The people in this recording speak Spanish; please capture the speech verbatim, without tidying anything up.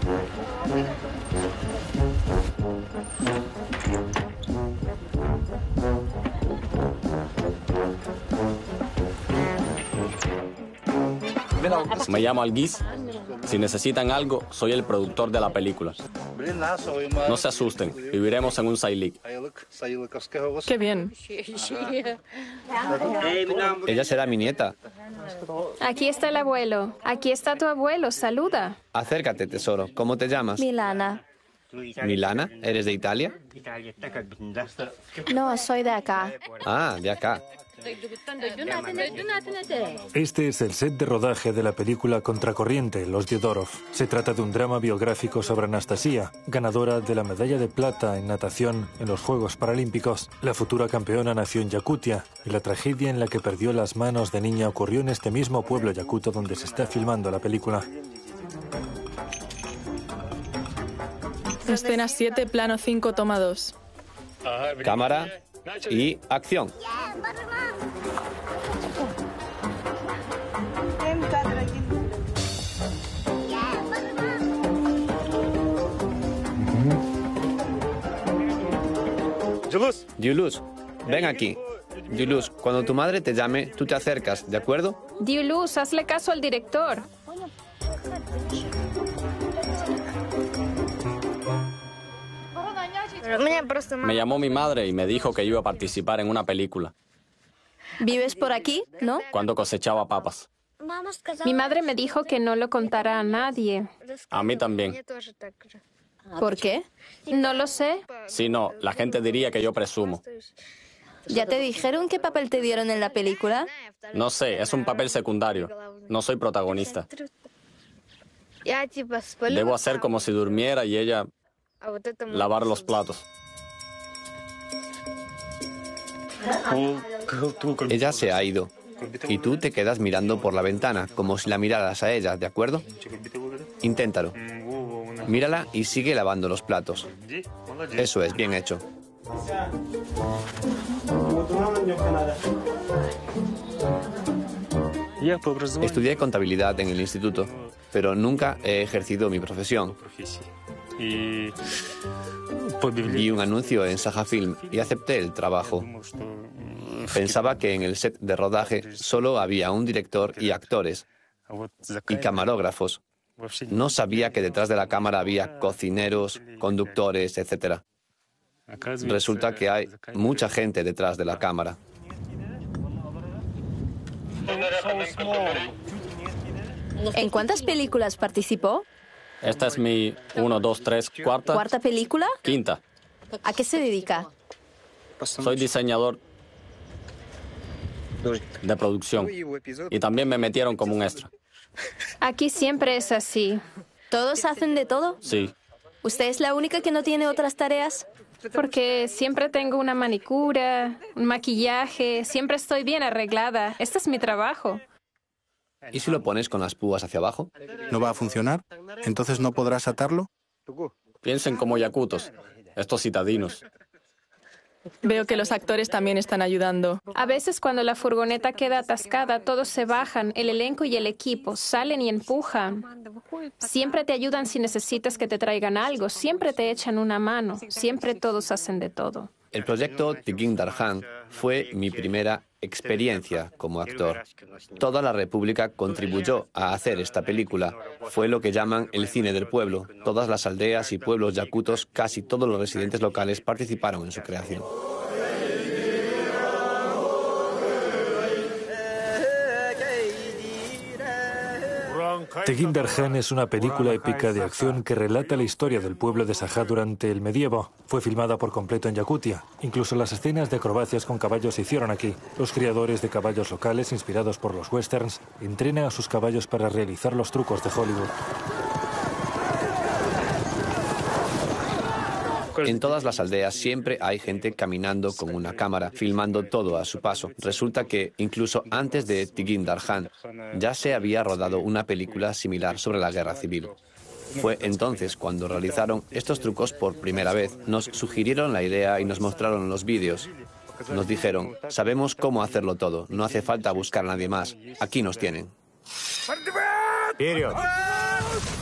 Me llamo Alguís. Si necesitan algo, soy el productor de la película. No se asusten, viviremos en un saylik. ¡Qué bien! Ella será mi nieta. Aquí está el abuelo. Aquí está tu abuelo. Saluda. Acércate, tesoro. ¿Cómo te llamas? Milana. ¿Milana? ¿Eres de Italia? No, soy de acá. Ah, de acá. Este es el set de rodaje de la película Contracorriente, Los Diodorov. Se trata de un drama biográfico sobre Anastasia, ganadora de la medalla de plata en natación en los Juegos Paralímpicos. La futura campeona nació en Yakutia y la tragedia en la que perdió las manos de niña ocurrió en este mismo pueblo yakuto donde se está filmando la película. Escena siete, plano cinco, toma dos. Cámara y acción. Yulus, ven aquí. Yulus, cuando tu madre te llame, tú te acercas, ¿de acuerdo? Yulus, hazle caso al director. Me llamó mi madre y me dijo que iba a participar en una película ¿Vives por aquí, no? cuando cosechaba papas. Mi madre me dijo que no lo contara a nadie. A mí también. ¿Por qué? No lo sé. Si no, la gente diría que yo presumo. ¿Ya te dijeron qué papel te dieron en la película? No sé, es un papel secundario. No soy protagonista. Debo hacer como si durmiera y ella lavar los platos. Ella se ha ido y tú te quedas mirando por la ventana, como si la miraras a ella, ¿de acuerdo? Inténtalo. Mírala y sigue lavando los platos. Eso es, bien hecho. Estudié contabilidad en el instituto, pero nunca he ejercido mi profesión. Vi un anuncio en Saja Film y acepté el trabajo. Pensaba que en el set de rodaje solo había un director y actores y camarógrafos. No sabía que detrás de la cámara había cocineros, conductores, etcétera. Resulta que hay mucha gente detrás de la cámara. ¿En cuántas películas participó? Esta es mi uno, dos, tres, cuarta. ¿Cuarta película? Quinta. ¿A qué se dedica? Soy diseñador de producción y también me metieron como un extra. Aquí siempre es así. ¿Todos hacen de todo? Sí. ¿Usted es la única que no tiene otras tareas? Porque siempre tengo una manicura, un maquillaje, siempre estoy bien arreglada. Este es mi trabajo. ¿Y si lo pones con las púas hacia abajo? ¿No va a funcionar? ¿Entonces no podrás atarlo? Piensen como yakutos, estos citadinos. Veo que los actores también están ayudando. A veces cuando la furgoneta queda atascada, todos se bajan, el elenco y el equipo salen y empujan. Siempre te ayudan si necesitas que te traigan algo, siempre te echan una mano, siempre todos hacen de todo. El proyecto Tigin Darhan fue mi primera experiencia como actor. Toda la República contribuyó a hacer esta película. Fue lo que llaman el cine del pueblo. Todas las aldeas y pueblos yakutos, casi todos los residentes locales participaron en su creación. Tigin Darhan es una película épica de acción que relata la historia del pueblo de Saja durante el medievo. Fue filmada por completo en Yakutia. Incluso las escenas de acrobacias con caballos se hicieron aquí. Los criadores de caballos locales, inspirados por los westerns, entrenan a sus caballos para realizar los trucos de Hollywood. En todas las aldeas siempre hay gente caminando con una cámara, filmando todo a su paso. Resulta que, incluso antes de Tigin Darhan, ya se había rodado una película similar sobre la guerra civil. Fue entonces cuando realizaron estos trucos por primera vez. Nos sugirieron la idea y nos mostraron los vídeos. Nos dijeron, sabemos cómo hacerlo todo, no hace falta buscar a nadie más. Aquí nos tienen.